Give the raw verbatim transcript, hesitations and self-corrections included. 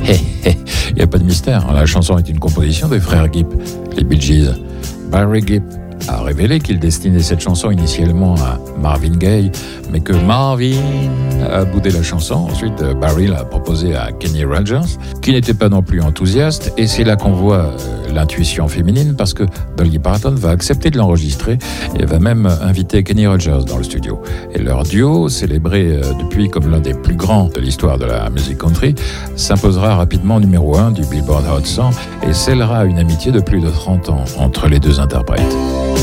Il n'y a pas de mystère, la chanson est une composition des frères Gibb, les Bee Gees. Barry Gibb a révélé qu'il destinait cette chanson initialement à Marvin Gaye, mais que Marvin a boudé la chanson. Ensuite, Barry l'a proposée à Kenny Rogers, qui n'était pas non plus enthousiaste, et c'est là qu'on voit l'intuition féminine, parce que Dolly Parton va accepter de l'enregistrer et va même inviter Kenny Rogers dans le studio. Et leur duo, célébré depuis comme l'un des plus grands de l'histoire de la musique country, s'imposera rapidement numéro un du Billboard Hot cent et scellera une amitié de plus de trente ans entre les deux interprètes.